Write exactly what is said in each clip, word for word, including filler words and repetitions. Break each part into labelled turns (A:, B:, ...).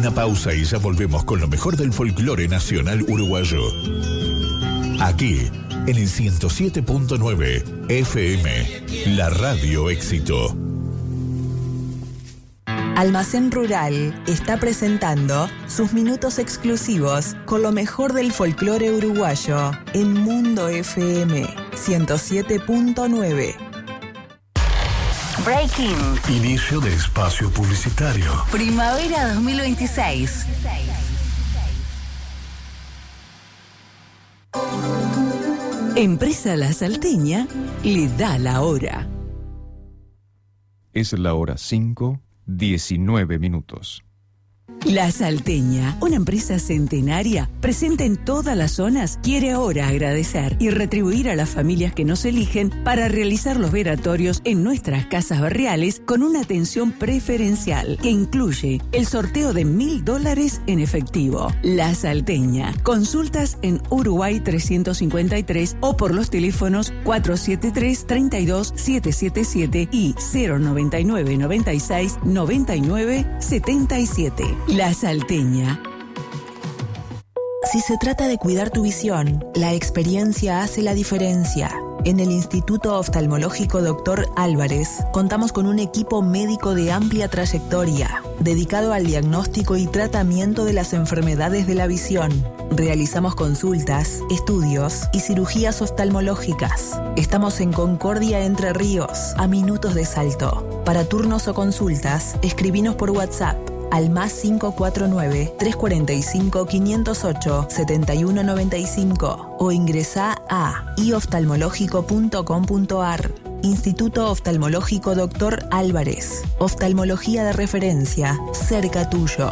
A: Una pausa y ya volvemos con lo mejor del folclore nacional uruguayo. Aquí, en el ciento siete punto nueve F M, la Radio Éxito.
B: Almacén Rural está presentando sus minutos exclusivos con lo mejor del folclore uruguayo en Mundo F M ciento siete punto nueve.
C: Breaking.
D: Inicio de espacio publicitario.
C: Primavera dos mil veintiséis.
E: Empresa La Salteña le da la hora.
F: Es la hora cinco, diecinueve minutos.
E: La Salteña, una empresa centenaria presente en todas las zonas, quiere ahora agradecer y retribuir a las familias que nos eligen para realizar los velatorios en nuestras casas barriales con una atención preferencial que incluye el sorteo de mil dólares en efectivo. La Salteña, consultas en Uruguay trescientos cincuenta y tres o por los teléfonos cuatro siete tres, tres dos, siete siete siete y cero noventa y nueve, noventa y seis, noventa y nueve, setenta y siete. La Salteña.
B: Si se trata de cuidar tu visión, la experiencia hace la diferencia. En el Instituto Oftalmológico doctor Álvarez contamos con un equipo médico de amplia trayectoria, dedicado al diagnóstico y tratamiento de las enfermedades de la visión. Realizamos consultas, estudios y cirugías oftalmológicas. Estamos en Concordia, Entre Ríos, a minutos de Salto. Para turnos o consultas, escribinos por WhatsApp al más cinco cuatro nueve, tres cuatro cinco, cinco cero ocho, siete uno nueve cinco o ingresá a i oftalmológico punto com punto ar. Instituto Oftalmológico doctor Álvarez. Oftalmología de referencia, cerca tuyo.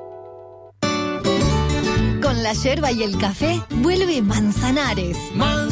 C: Con la yerba y el café, vuelve Manzanares.
G: Manzanares.